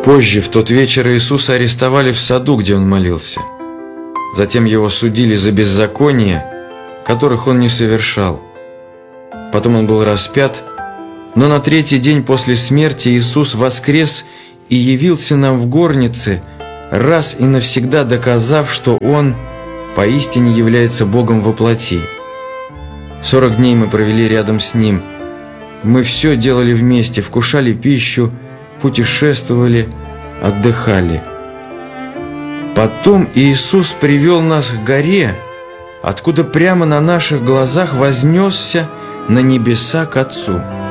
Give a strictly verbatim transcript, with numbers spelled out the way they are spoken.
Позже, в тот вечер, Иисуса арестовали в саду, где он молился. Затем его судили за беззакония, которых он не совершал. Потом он был распят, но на третий день после смерти Иисус воскрес и явился нам в горнице, раз и навсегда доказав, что Он поистине является Богом во плоти. Сорок дней мы провели рядом с Ним. Мы все делали вместе, вкушали пищу, путешествовали, отдыхали. Потом Иисус привел нас к горе, откуда прямо на наших глазах вознесся на небеса к Отцу.